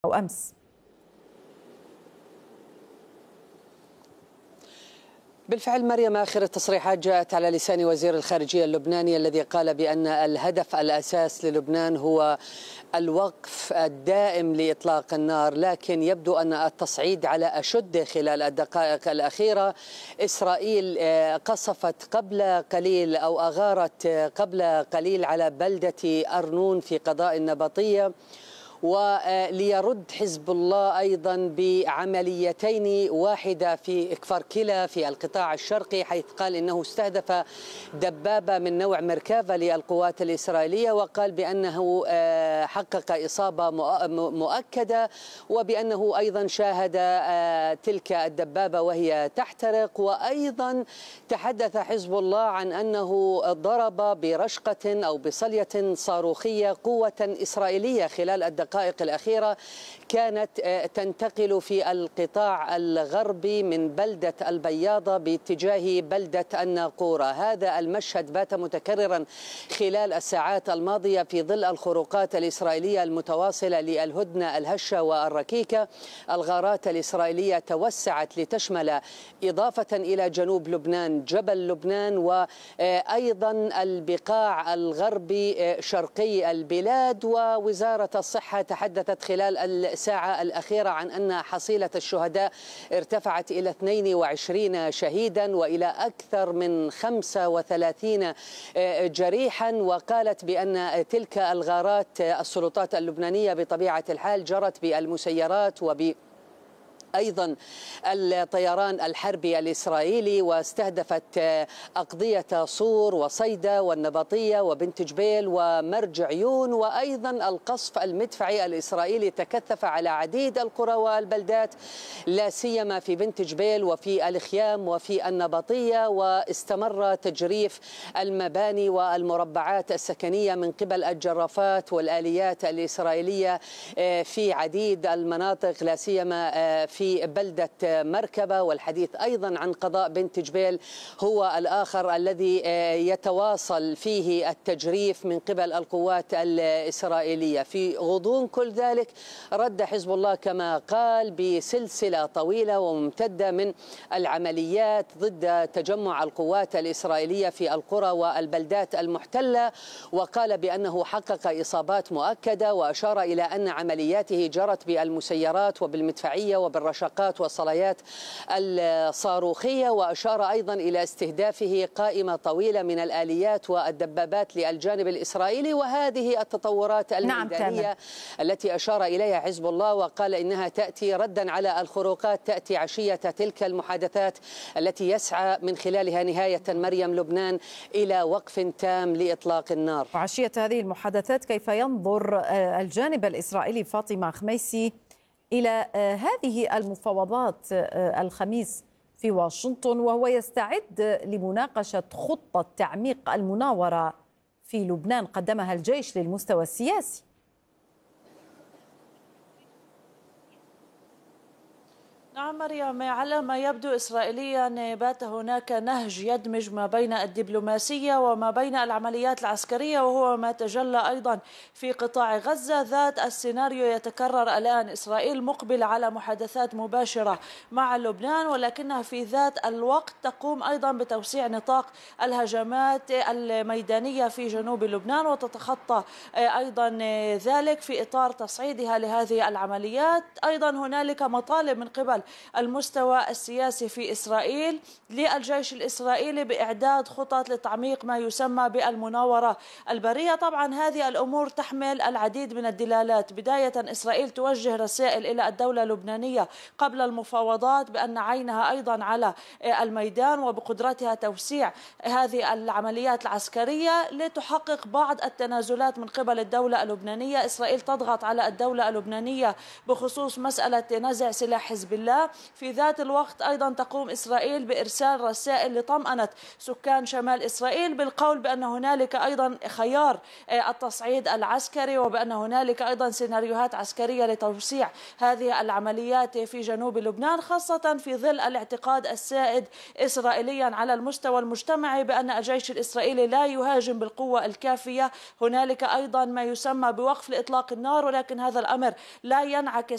أو أمس. بالفعل مريم، آخر التصريحات جاءت على لسان وزير الخارجية اللبناني الذي قال بأن الهدف الأساس للبنان هو الوقف الدائم لإطلاق النار، لكن يبدو أن التصعيد على أشده خلال الدقائق الأخيرة. إسرائيل قصفت قبل قليل أو أغارت قبل قليل على بلدة أرنون في قضاء النبطية، وليرد حزب الله أيضا بعمليتين، واحدة في كفر كلا في القطاع الشرقي، حيث قال إنه استهدف دبابة من نوع مركافة للقوات الإسرائيلية، وقال بأنه حقق إصابة مؤكدة، وبأنه أيضا شاهد تلك الدبابة وهي تحترق. وأيضا تحدث حزب الله عن أنه ضرب برشقة أو بصلية صاروخية قوة إسرائيلية خلال الدقائق الأخيرة كانت تنتقل في القطاع الغربي من بلدة البياضة باتجاه بلدة الناقورة. هذا المشهد بات متكررا خلال الساعات الماضية في ظل الخروقات الإسرائيلية المتواصلة للهدنة الهشة والركيكة. الغارات الإسرائيلية توسعت لتشمل إضافة إلى جنوب لبنان جبل لبنان، وأيضا البقاع الغربي شرقي البلاد. ووزارة الصحة تحدثت خلال الساعة الأخيرة عن أن حصيلة الشهداء ارتفعت إلى 22 شهيدا وإلى أكثر من 35 جريحا. وقالت بأن تلك الغارات السلطات اللبنانية بطبيعة الحال جرت بالمسيرات أيضا الطيران الحربي الإسرائيلي، واستهدفت أقضية صور وصيدا والنبطية وبنت جبيل ومرج عيون. وأيضا القصف المدفعي الإسرائيلي تكثف على عديد القرى والبلدات، لا سيما في بنت جبيل وفي الخيام وفي النبطية. واستمر تجريف المباني والمربعات السكنية من قبل الجرافات والآليات الإسرائيلية في عديد المناطق، لا سيما في بلدة مركبة. والحديث أيضا عن قضاء بنت جبيل هو الآخر الذي يتواصل فيه التجريف من قبل القوات الإسرائيلية. في غضون كل ذلك رد حزب الله كما قال بسلسلة طويلة وممتدة من العمليات ضد تجمع القوات الإسرائيلية في القرى والبلدات المحتلة، وقال بأنه حقق إصابات مؤكدة، وأشار إلى أن عملياته جرت بالمسيرات وبالمدفعية وبالرشقات والصلايات الصاروخية. وأشار أيضا إلى استهدافه قائمة طويلة من الآليات والدبابات للجانب الإسرائيلي. وهذه التطورات الميدانية التي أشار إليها حزب الله وقال إنها تأتي ردا على الخروقات، تأتي عشية تلك المحادثات التي يسعى من خلالها نهاية مريم لبنان إلى وقف تام لإطلاق النار. وعشية هذه المحادثات كيف ينظر الجانب الإسرائيلي فاطمة خميسي إلى هذه المفاوضات الخميس في واشنطن، وهو يستعد لمناقشة خطة تعميق المناورة في لبنان قدمها الجيش للمستوى السياسي؟ نعم مريم، على ما يبدو إسرائيليا بات هناك نهج يدمج ما بين الدبلوماسية وما بين العمليات العسكرية، وهو ما تجلى أيضا في قطاع غزة. ذات السيناريو يتكرر الآن، إسرائيل مقبلة على محادثات مباشرة مع لبنان، ولكنها في ذات الوقت تقوم أيضا بتوسيع نطاق الهجمات الميدانية في جنوب لبنان، وتتخطى أيضا ذلك في إطار تصعيدها لهذه العمليات. أيضا هنالك مطالب من قبل المستوى السياسي في إسرائيل للجيش الإسرائيلي بإعداد خطط لتعميق ما يسمى بالمناورة البرية. طبعا هذه الأمور تحمل العديد من الدلالات. بداية، إسرائيل توجه رسائل إلى الدولة اللبنانية قبل المفاوضات بأن عينها أيضا على الميدان وبقدرتها توسيع هذه العمليات العسكرية لتحقق بعض التنازلات من قبل الدولة اللبنانية. إسرائيل تضغط على الدولة اللبنانية بخصوص مسألة نزع سلاح حزب الله. في ذات الوقت أيضا تقوم إسرائيل بإرسال رسائل لطمأنة سكان شمال إسرائيل بالقول بأن هنالك أيضا خيار التصعيد العسكري، وبأن هنالك أيضا سيناريوهات عسكرية لتوسيع هذه العمليات في جنوب لبنان، خاصة في ظل الاعتقاد السائد إسرائيليا على المستوى المجتمعي بأن الجيش الإسرائيلي لا يهاجم بالقوة الكافية. هنالك أيضا ما يسمى بوقف لإطلاق النار، ولكن هذا الأمر لا ينعكس